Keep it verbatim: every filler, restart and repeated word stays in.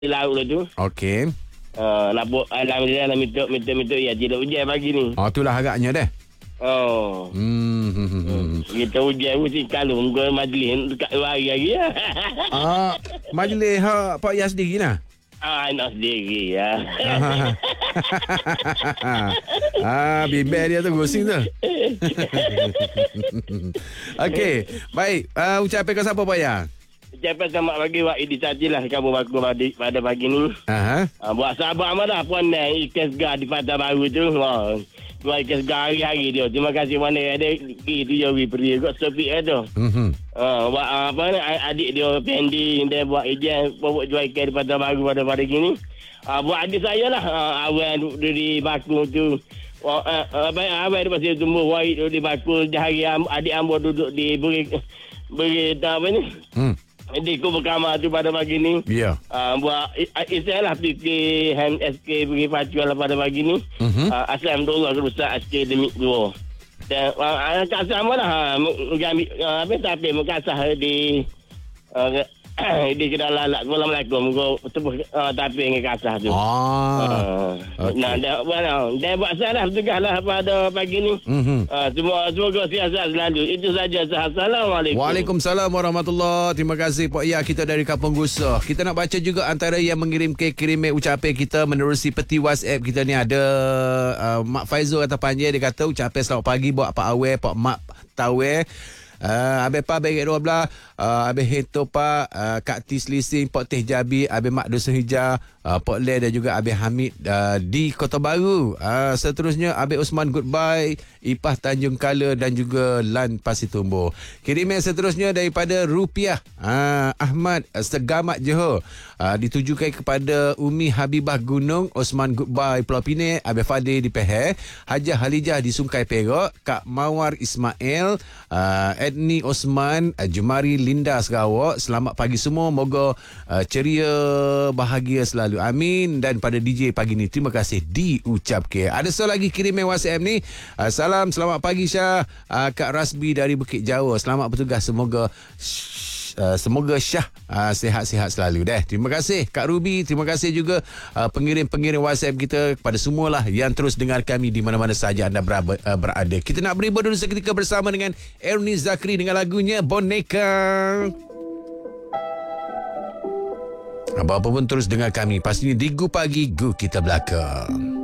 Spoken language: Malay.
laut lah tu. Okey. Uh, nak buat alhamdulillah nak minta minta minta ya tidak hujan pagi ni. Oh, itulah agaknya deh. Oh. Hmm. hmm, hmm, hmm. Kita hujan mesti kalau muka majlis dekat luar hari lagi. Ah, majlis ha Pak Yas sendiri lah. Ah, nak sendiri ya. ah, bimbel dia tu gosing tu. Okey, baik. Uh, ucapan kau siapa Pak Yas? Ucapan selamat pagi Wak Idi Satilah kamu baku pada, pada pagi ni. Aha. Uh, buat sahabat amat dah puan ikan segar di Patah Baru tu. Wah. Buat ikan segar hari-hari dia. Terima kasih mana ada itu je we beri kot stopik tu. Mhm. Ah, buat uh, apa ni adik dia pending dia buat ejen buat jual ikan di Patah Baru pada pada gini. Uh, buat adik saya lah uh, awal duduk di Baku tu. Wah, uh, uh, apa awal dia pasal tumbuh white di Baku jari adik ambo duduk di beri beri apa ni? Hmm. Jadi aku berkamar tu pada pagi ni. Ya. Yeah. Uh, buat isteri lah fikir hand S K pergi pacuan lah pada pagi ni. Mhm. Uh, Alhamdulillah kerusak S K demi dua. Dan uh, kat sama lah. Mengambil uh, apa tapi mengkasah di uh, di kedai lalak. Assalamualaikum. Kau tepuk uh, tapi dengan kasah tu. Ah. Uh, okay. Nah, dia, well, dia buat salah tugas lah pada pagi ni. Mhm. Uh, semua semoga siasat selalu. Itu saja. Assalamualaikum. Waalaikumsalam warahmatullahi. Terima kasih Pak Ya, kita dari Kampung Gusah. Kita nak baca juga antara yang mengirim ke kirim ucapan kita menerusi peti WhatsApp kita ni. Ada uh, Mak Faizul kata panjang, dia kata ucapan selamat pagi buat Pak Awe, Pak Mak Tawe. Uh, Habis Pa Begit dua belas, uh, habis Heto Pa, uh, Kak Tis Lising, Pok Teh Jabi, habis Mak Dusun Hijau, uh, Pok Le dan juga habis Hamid uh, di Kota Baru. Uh, seterusnya habis Usman Goodbye, Ipah Tanjung Kala dan juga Lan Pasir Tumbuh. Kiriman seterusnya daripada Rupiah uh, Ahmad uh, Segamat Johor, uh, ditujukan kepada Umi Habibah Gunung, Osman Goodbye Pulau Pinang, habis Fadil di Pahang, Hajah Halijah di Sungai Perak, Kak Mawar Ismail, uh, Edni Osman, uh, Jumari Linda Sarawak. Selamat pagi semua, moga uh, ceria, bahagia selalu, amin. Dan pada D J pagi ni terima kasih diucapkan. Ada seorang lagi kiriman WhatsApp ni. uh, Salam selamat pagi Syah, uh, Kak Rasbi dari Bukit Jawa, selamat bertugas, semoga Uh, semoga Syah uh, sihat-sihat selalu deh. Terima kasih Kak Ruby. Terima kasih juga uh, pengirim-pengirim WhatsApp kita, kepada semualah yang terus dengar kami di mana-mana saja anda berada, uh, berada. Kita nak beribadah dulu seketika bersama dengan Ernie Zakri dengan lagunya Boneka. Apa-apa pun terus dengar kami. Pastinya di Gu Pagi, Gu Kita Belakang.